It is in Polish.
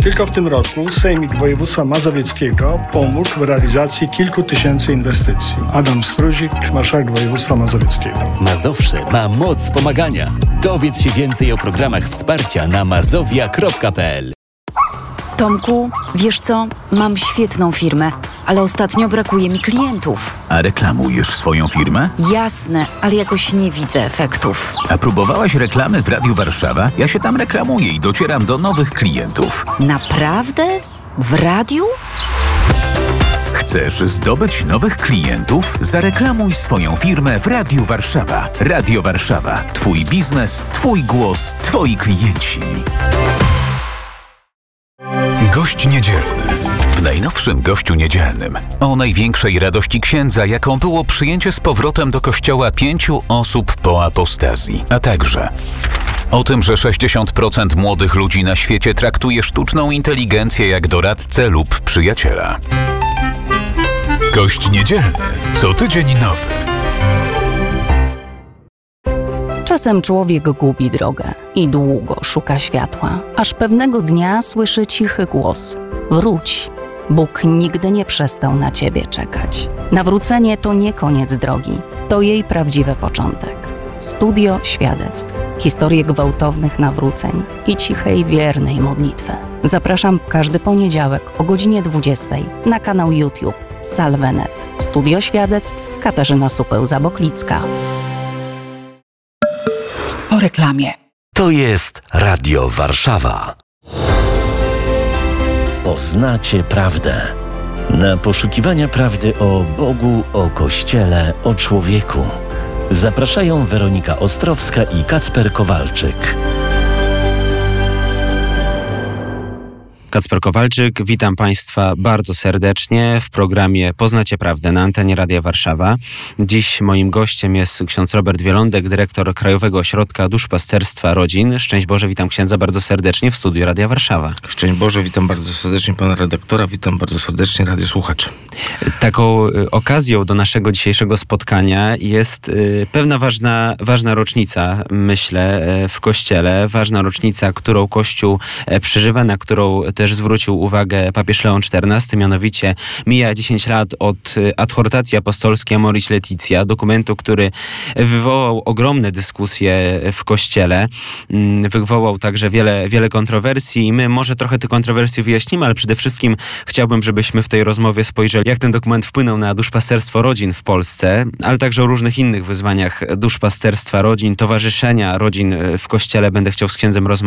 Tylko w tym roku Sejmik Województwa Mazowieckiego pomógł w realizacji kilku tysięcy inwestycji. Adam Struzik, marszałek województwa mazowieckiego. Mazowsze ma moc pomagania. Dowiedz się więcej o programach wsparcia na mazowia.pl. Tomku, wiesz co? Mam świetną firmę, ale ostatnio brakuje mi klientów. A reklamujesz swoją firmę? Jasne, ale jakoś nie widzę efektów. A próbowałaś reklamy w Radiu Warszawa? Ja się tam reklamuję i docieram do nowych klientów. Naprawdę? W radiu? Chcesz zdobyć nowych klientów? Zareklamuj swoją firmę w Radiu Warszawa. Radio Warszawa. Twój biznes, twój głos, twoi klienci. Gość niedzielny. W najnowszym Gościu Niedzielnym o największej radości księdza, jaką było przyjęcie z powrotem do kościoła 5 osób po apostazji, a także o tym, że 60% młodych ludzi na świecie traktuje sztuczną inteligencję jak doradcę lub przyjaciela. Gość Niedzielny. Co tydzień nowy. Czasem człowiek gubi drogę i długo szuka światła, aż pewnego dnia słyszy cichy głos: wróć, Bóg nigdy nie przestał na ciebie czekać. Nawrócenie to nie koniec drogi, to jej prawdziwy początek. Studio świadectw, historie gwałtownych nawróceń i cichej, wiernej modlitwy. Zapraszam w każdy poniedziałek o godzinie 20 na kanał YouTube Salvenet. Studio świadectw Katarzyna Supeł-Zaboklicka. Po reklamie. To jest Radio Warszawa. Poznacie prawdę. Na poszukiwania prawdy o Bogu, o Kościele, o człowieku zapraszają Weronika Ostrowska i Kacper Kowalczyk. Kacper Kowalczyk, witam Państwa bardzo serdecznie w programie Poznacie Prawdę na antenie Radia Warszawa. Dziś moim gościem jest ksiądz Robert Wielądek, dyrektor Krajowego Ośrodka Duszpasterstwa Rodzin. Szczęść Boże, witam księdza bardzo serdecznie w studiu Radia Warszawa. Szczęść Boże, witam bardzo serdecznie pana redaktora, witam bardzo serdecznie radiosłuchaczy. Taką okazją do naszego dzisiejszego spotkania jest pewna ważna rocznica, myślę, w Kościele. Ważna rocznica, którą Kościół przeżywa, na którą też zwrócił uwagę papież Leon XIV, mianowicie mija 10 lat od adhortacji apostolskiej Amoris Laetitia, dokumentu, który wywołał ogromne dyskusje w Kościele, wywołał także wiele kontrowersji i my może trochę tych kontrowersji wyjaśnimy, ale przede wszystkim chciałbym, żebyśmy w tej rozmowie spojrzeli, jak ten dokument wpłynął na duszpasterstwo rodzin w Polsce, ale także o różnych innych wyzwaniach duszpasterstwa rodzin, towarzyszenia rodzin w Kościele. Będę chciał z księdzem rozmawiać.